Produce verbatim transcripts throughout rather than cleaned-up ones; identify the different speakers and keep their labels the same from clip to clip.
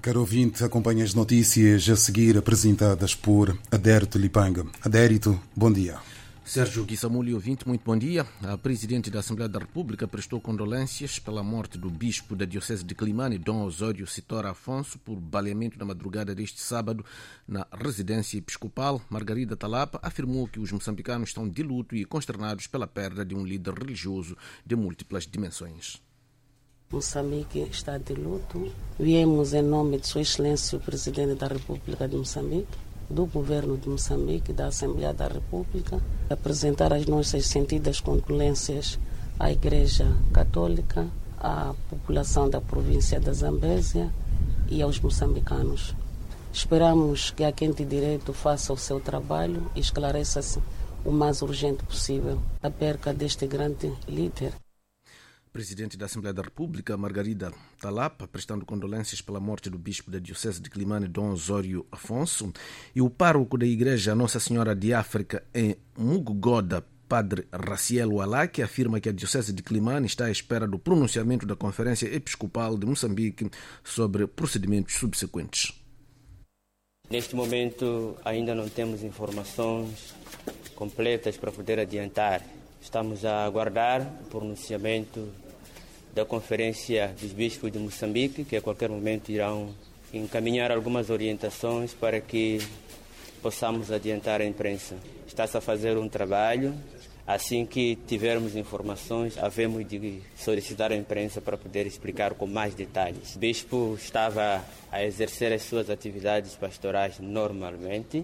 Speaker 1: Caro ouvinte, acompanha as notícias a seguir apresentadas por Adérito Lipanga. Adérito, bom dia.
Speaker 2: Sérgio Guissamuli, ouvinte, muito bom dia. A Presidente da Assembleia da República prestou condolências pela morte do bispo da Diocese de Climane, Dom Osório Citora Afonso, por baleamento na madrugada deste sábado na residência episcopal. Margarida Talapa afirmou que os moçambicanos estão de luto e consternados pela perda de um líder religioso de múltiplas dimensões.
Speaker 3: Moçambique está de luto. Viemos em nome de Sua Excelência o Presidente da República de Moçambique, do Governo de Moçambique, da Assembleia da República, apresentar as nossas sentidas condolências à Igreja Católica, à população da província da Zambésia e aos moçambicanos. Esperamos que a quem de direito faça o seu trabalho e esclareça-se o mais urgente possível a perca deste grande líder.
Speaker 2: Presidente da Assembleia da República, Margarida Talapa, prestando condolências pela morte do bispo da Diocese de Climane, Dom Osório Afonso, e o pároco da Igreja Nossa Senhora de África em Mugogoda, Padre Raciel Alaki, afirma que a Diocese de Climane está à espera do pronunciamento da Conferência Episcopal de Moçambique sobre procedimentos subsequentes.
Speaker 4: Neste momento ainda não temos informações completas para poder adiantar. Estamos a aguardar o pronunciamento da Conferência dos Bispos de Moçambique, que a qualquer momento irão encaminhar algumas orientações para que possamos adiantar a imprensa. Está-se a fazer um trabalho. Assim que tivermos informações, havemos de solicitar a imprensa para poder explicar com mais detalhes. O bispo estava a exercer as suas atividades pastorais normalmente.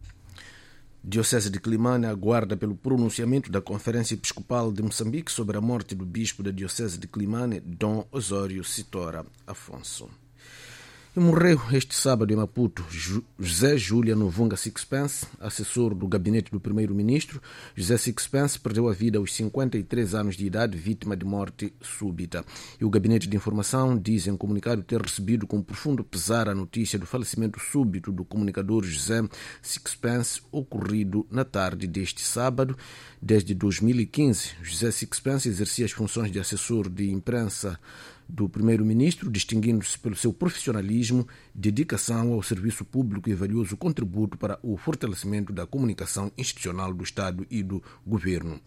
Speaker 2: Diocese de Climane aguarda pelo pronunciamento da Conferência Episcopal de Moçambique sobre a morte do bispo da Diocese de Climane, Dom Osório Citora Afonso. E morreu este sábado em Maputo José Juliano Vunga Sixpence, assessor do gabinete do primeiro-ministro. José Sixpence perdeu a vida aos cinquenta e três anos de idade, vítima de morte súbita. E o gabinete de informação diz em comunicado ter recebido com profundo pesar a notícia do falecimento súbito do comunicador José Sixpence, ocorrido na tarde deste sábado. Desde dois mil e quinze, José Sixpence exercia as funções de assessor de imprensa do primeiro-ministro, distinguindo-se pelo seu profissionalismo, dedicação ao serviço público e valioso contributo para o fortalecimento da comunicação institucional do Estado e do governo.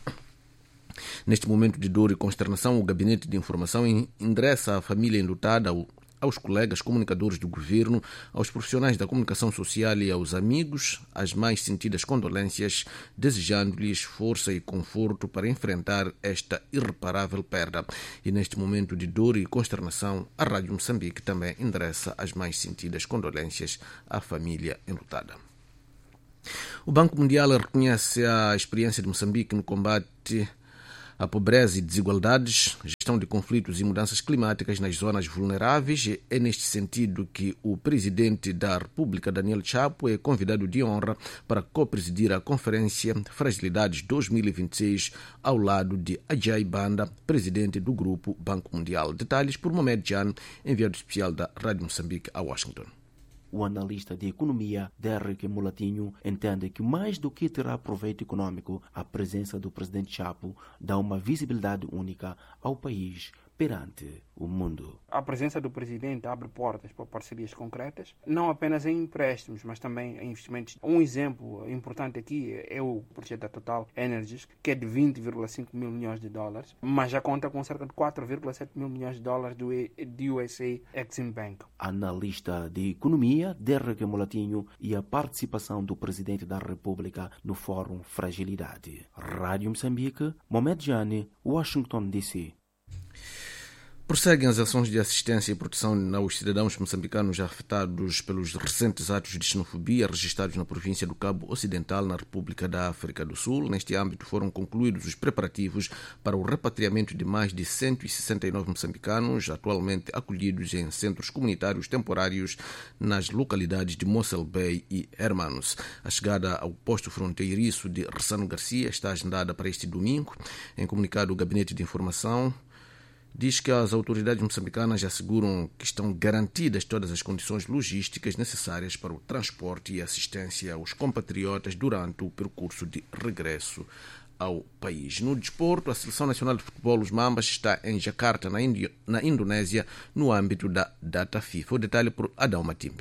Speaker 2: Neste momento de dor e consternação, o Gabinete de Informação endereça à família enlutada, aos colegas comunicadores do governo, aos profissionais da comunicação social e aos amigos as mais sentidas condolências, desejando-lhes força e conforto para enfrentar esta irreparável perda. E neste momento de dor e consternação, a Rádio Moçambique também endereça as mais sentidas condolências à família enlutada. O Banco Mundial reconhece a experiência de Moçambique no combate à pobreza e desigualdades, gestão de conflitos e mudanças climáticas nas zonas vulneráveis. E é neste sentido que o presidente da República, Daniel Chapo, é convidado de honra para co-presidir a Conferência Fragilidades dois mil e vinte e seis, ao lado de Ajay Banda, presidente do Grupo Banco Mundial. Detalhes por Mohamed Jan, enviado especial da Rádio Moçambique a Washington.
Speaker 5: O analista de economia, Derek Mulatinho, entende que mais do que terá proveito econômico, a presença do presidente Chapo dá uma visibilidade única ao país perante o mundo.
Speaker 6: A presença do presidente abre portas para parcerias concretas, não apenas em empréstimos, mas também em investimentos. Um exemplo importante aqui é o projeto da Total Energies, que é de vinte vírgula cinco mil milhões de dólares, mas já conta com cerca de quatro vírgula sete mil milhões de dólares do U S A Exim Bank.
Speaker 5: Analista de economia, Derek Mulatinho, e a participação do presidente da República no Fórum Fragilidade. Rádio Moçambique, Mohamed Jani, Washington, D C.
Speaker 2: Prosseguem as ações de assistência e proteção aos cidadãos moçambicanos afetados pelos recentes atos de xenofobia registrados na província do Cabo Ocidental, na República da África do Sul. Neste âmbito foram concluídos os preparativos para o repatriamento de mais de cento e sessenta e nove moçambicanos, atualmente acolhidos em centros comunitários temporários nas localidades de Mossel Bay e Hermanos. A chegada ao posto fronteiriço de Ressano Garcia está agendada para este domingo. Em comunicado, o Gabinete de Informação diz que as autoridades moçambicanas asseguram que estão garantidas todas as condições logísticas necessárias para o transporte e assistência aos compatriotas durante o percurso de regresso ao país. No desporto, a Seleção Nacional de Futebol, os Mambas, está em Jakarta, na, Índia, na Indonésia, no âmbito da data FIFA. O detalhe por Adão Matimbe.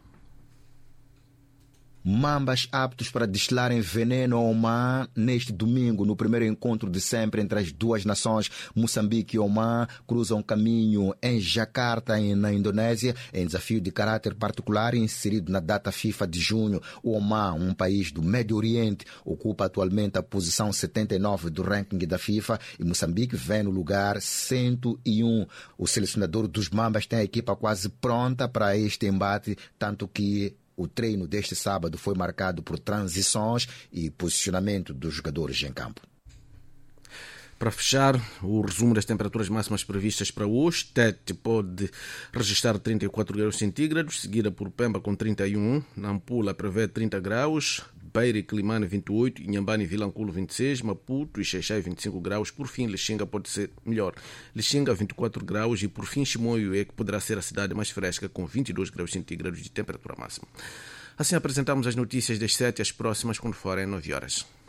Speaker 7: Mambas aptos para destilarem veneno ao Oman neste domingo, no primeiro encontro de sempre entre as duas nações. Moçambique e Oman cruzam caminho em Jakarta, na Indonésia, em desafio de caráter particular inserido na data FIFA de junho. O Oman, um país do Médio Oriente, ocupa atualmente a posição setenta e nove do ranking da FIFA e Moçambique vem no lugar cento e um. O selecionador dos Mambas tem a equipa quase pronta para este embate, tanto que o treino deste sábado foi marcado por transições e posicionamento dos jogadores em campo.
Speaker 2: Para fechar, o resumo das temperaturas máximas previstas para hoje: Tete pode registrar trinta e quatro graus centígrados, seguida por Pemba com trinta e um, Nampula prevê trinta graus, Beira e Climane vinte e oito, Inhambane e Vilanculo vinte e seis, Maputo e Xai-Xai vinte e cinco graus, por fim Lixinga pode ser melhor, Lixinga vinte e quatro graus e por fim Chimoio é que poderá ser a cidade mais fresca com vinte e dois graus centígrados de temperatura máxima. Assim apresentamos as notícias das sete às próximas quando forem nove horas.